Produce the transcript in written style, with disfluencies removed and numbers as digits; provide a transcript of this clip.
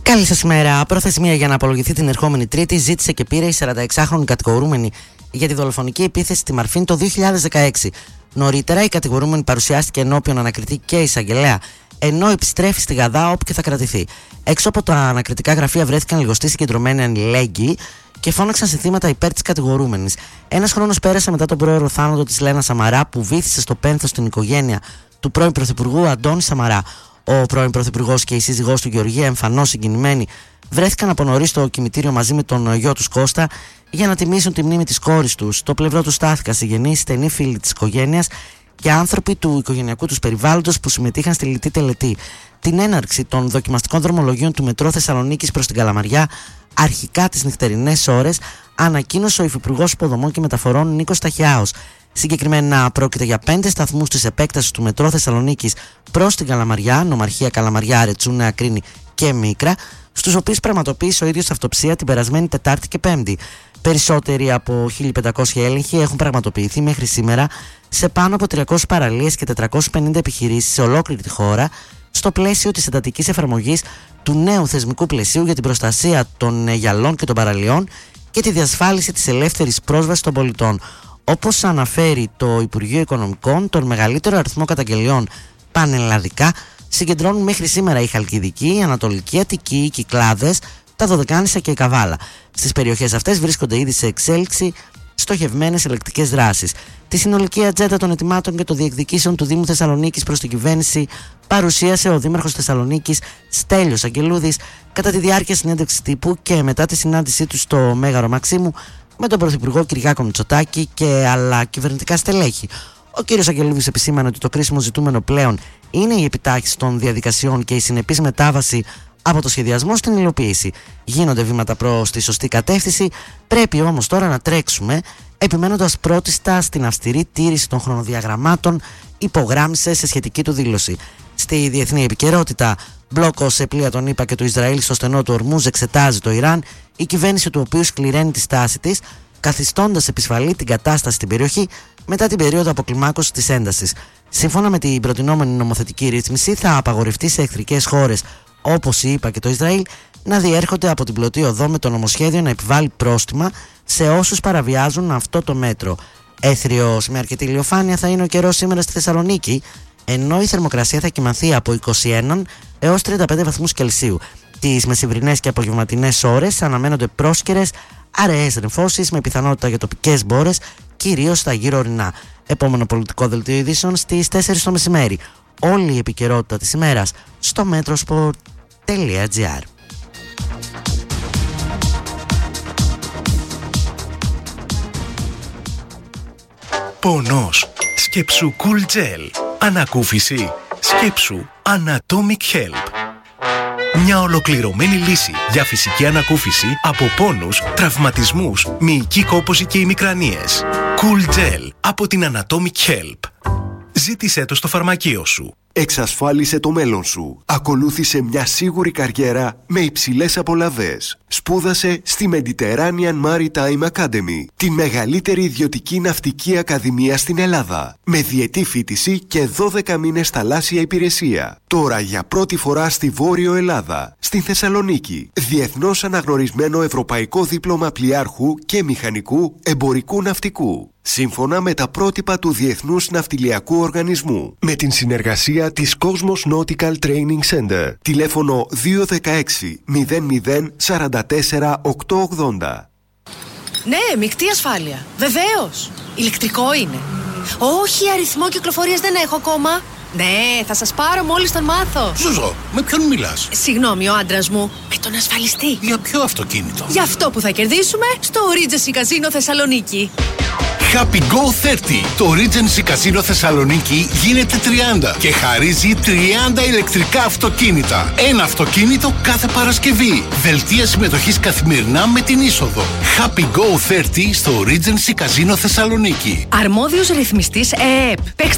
Καλή σας ημέρα. Προθεσμία για να απολογηθεί την ερχόμενη Τρίτη ζήτησε και πήρε η 46χρονη κατηγορούμενη για τη δολοφονική επίθεση στη Μαρφίν το 2016. Νωρίτερα, η κατηγορούμενη παρουσιάστηκε ενώπιον ανακριτή και εισαγγελέα, ενώ επιστρέφει στη Γαδά όπου και θα κρατηθεί. Έξω από τα ανακριτικά γραφεία βρέθηκαν λιγοστοί συγκεντρωμένοι αλληλέγγυοι και φώναξαν συνθήματα υπέρ της κατηγορούμενης. Ένας χρόνος πέρασε μετά τον πρόωρο θάνατο της Λένα Σαμαρά, που βύθισε στο πένθος την οικογένεια του πρώην Πρωθυπουργού Αντώνη Σαμαρά. Ο πρώην Πρωθυπουργός και η σύζυγός του Γεωργία, εμφανώς συγκινημένοι, βρέθηκαν από νωρίς στο κημητήριο μαζί με τον γιο τους Κώστα για να τιμήσουν τη μνήμη της κόρης τους. Στο πλευρό του στάθηκαν συγγενείς, στενοί φίλοι της οικογένειας και άνθρωποι του οικογενειακού τους περιβάλλοντος που συμμετείχαν στη λιτή τελετή. Την έναρξη των δοκιμαστικών δρομολογίων του μετρό Θεσσαλονίκης προς την Καλαμαριά, αρχικά τις νυχτερινές ώρες, ανακοίνωσε ο Υφυπουργός Υποδομών και Μεταφορών Νίκος Ταχιάος. Συγκεκριμένα πρόκειται για 5 σταθμούς της επέκτασης του μετρό Θεσσαλονίκης προς την Καλαμαριά, Νομαρχία, Καλαμαριά, Ρετσού, Νέα Κρίνη και Μίκρα, στους οποίους πραγματοποίησε ο ίδιος αυτοψία την περασμένη Τετάρτη και Πέμπτη. Περισσότεροι από 1.500 έλεγχοι έχουν πραγματοποιηθεί μέχρι σήμερα σε πάνω από 300 παραλίες και 450 επιχειρήσεις σε ολόκληρη τη χώρα, στο πλαίσιο της εντατικής εφαρμογής του νέου θεσμικού πλαισίου για την προστασία των γυαλών και των παραλιών και τη διασφάλιση της ελεύθερης πρόσβασης των πολιτών. Όπως αναφέρει το Υπουργείο Οικονομικών, τον μεγαλύτερο αριθμό καταγγελιών πανελλαδικά συγκεντρώνουν μέχρι σήμερα η Χαλκιδική, η Ανατολική Αττική, οι Κυκλάδες, τα Δωδεκάνησα και η Καβάλα. Στις περιοχές αυτές βρίσκονται ήδη σε εξέλιξη στοχευμένες ελεκτικές δράσεις. Τη συνολική ατζέντα των ετοιμάτων και των διεκδικήσεων του Δήμου Θεσσαλονίκης προς την κυβέρνηση παρουσίασε ο Δήμαρχος Θεσσαλονίκης Στέλιος Αγγελούδης κατά τη διάρκεια συνέντευξης τύπου και μετά τη συνάντησή του στο Μέγαρο Μαξίμου με τον Πρωθυπουργό Κυριάκο Μητσοτάκη και άλλα κυβερνητικά στελέχη. Ο κ. Αγγελούδης επισήμανε ότι το κρίσιμο ζητούμενο πλέον είναι η επιτάχυνση των διαδικασιών και η συνεπής μετάβαση από το σχεδιασμό στην υλοποίηση. Γίνονται βήματα προς τη σωστή κατεύθυνση, πρέπει όμως τώρα να τρέξουμε, επιμένοντας πρώτιστα στην αυστηρή τήρηση των χρονοδιαγραμμάτων, υπογράμμισε σε σχετική του δήλωση. Στη διεθνή επικαιρότητα, μπλόκο σε πλοία των ΗΠΑ και του Ισραήλ στο στενό του Ορμούζ εξετάζει το Ιράν, η κυβέρνηση του οποίου σκληραίνει τη στάση της, καθιστώντας επισφαλή την κατάσταση στην περιοχή μετά την περίοδο αποκλιμάκωσης της έντασης. Σύμφωνα με την προτινόμενη νομοθετική ρύθμιση, θα απαγορευτεί σε εχθρικές χώρες όπως η ΗΠΑ και το Ισραήλ να διέρχονται από την πλωτή οδό με το νομοσχέδιο να επιβάλλει πρόστιμα σε όσους παραβιάζουν αυτό το μέτρο. Έθριος με αρκετή ηλιοφάνεια θα είναι ο καιρός σήμερα στη Θεσσαλονίκη, ενώ η θερμοκρασία θα κυμανθεί από 21 έως 35 βαθμούς Κελσίου. Τις μεσημβρινές και απογευματινές ώρες αναμένονται πρόσκαιρες αραιές νεφώσεις με πιθανότητα για τοπικές μπόρες, κυρίως στα γύρω ορεινά. Επόμενο πολιτικό δελτίο ειδήσεων στις 4 το μεσημέρι. Όλη η επικαιρότητα της ημέρας στο metrosport.gr. Πονός. Σκέψου Cool Gel. Ανακούφιση. Σκέψου Anatomic Help. Μια ολοκληρωμένη λύση για φυσική ανακούφιση από πόνους, τραυματισμούς, μυϊκή κόπωση και ημικρανίες. Cool Gel από την Anatomic Help. Ζήτησέ το στο φαρμακείο σου. Εξασφάλισε το μέλλον σου. Ακολούθησε μια σίγουρη καριέρα με υψηλές απολαβές. Σπούδασε στη Mediterranean Maritime Academy, τη μεγαλύτερη ιδιωτική ναυτική ακαδημία στην Ελλάδα, με διετή φοιτηση και 12 μήνες θαλάσσια υπηρεσία. Τώρα για πρώτη φορά στη Βόρειο Ελλάδα, στην Θεσσαλονίκη, διεθνώς αναγνωρισμένο ευρωπαϊκό δίπλωμα πλοιάρχου και μηχανικού εμπορικού ναυτικού, σύμφωνα με τα πρότυπα του Διεθνούς Ναυτιλιακού Οργανισμού, με την συνεργασία της Cosmos Nautical Training Center. Τηλέφωνο 216 00 44 880. Ναι, μεικτή ασφάλεια. Βεβαίως. Ηλεκτρικό είναι. Όχι, αριθμό κυκλοφορίας δεν έχω ακόμα. Ναι, θα σας πάρω μόλις τον μάθω. Ζουζό, με ποιον μιλάς? Συγγνώμη, ο άντρας μου. Με τον ασφαλιστή. Για ποιο αυτοκίνητο? Για αυτό που θα κερδίσουμε στο Regency Casino Θεσσαλονίκη. Happy Go 30. Το Regency Casino Θεσσαλονίκη γίνεται 30 και χαρίζει 30 ηλεκτρικά αυτοκίνητα. Ένα αυτοκίνητο κάθε Παρασκευή. Δελτία συμμετοχής καθημερινά με την είσοδο. Happy Go 30 στο Regency Casino Θεσσαλονίκη. Αρμόδιος ρυθμιστής ΕΕΠ. Παίξτε